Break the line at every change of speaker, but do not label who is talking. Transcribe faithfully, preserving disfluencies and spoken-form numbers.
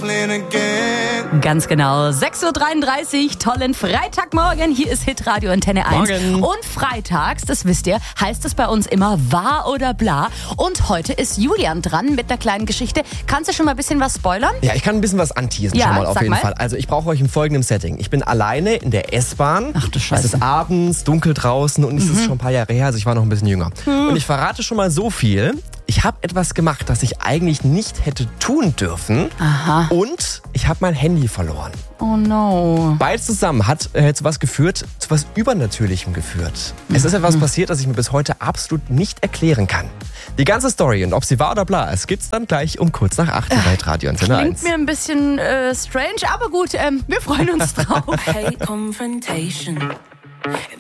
Ganz genau, sechs Uhr dreiunddreißig, tollen Freitagmorgen. Hier ist Hitradio Antenne eins.
Morgen.
Und freitags, das wisst ihr, heißt es bei uns immer wahr oder bla. Und heute ist Julian dran mit einer kleinen Geschichte. Kannst du schon mal ein bisschen was spoilern?
Ja, ich kann ein bisschen was anteasen
Ja,
schon mal auf
sag
jeden
mal.
Fall. Also ich brauche euch im folgenden Setting. Ich bin alleine in der S-Bahn.
Ach du Scheiße.
Es ist abends, dunkel draußen und es
Mhm.
ist schon ein paar Jahre her, also ich war noch ein bisschen jünger.
Mhm.
Und ich verrate schon mal so viel. Ich habe etwas gemacht, das ich eigentlich nicht hätte tun dürfen.
Aha.
Und ich habe mein Handy verloren.
Oh no.
Beides zusammen hat äh, zu was geführt, zu was Übernatürlichem geführt. Es ist etwas passiert, das ich mir bis heute absolut nicht erklären kann. Die ganze Story und ob sie wahr oder bla, es gibt's dann gleich um kurz nach acht bei Radio Antenne
Klingt
eins.
mir ein bisschen äh, strange, aber gut, ähm, wir freuen uns drauf.
Hate confrontation.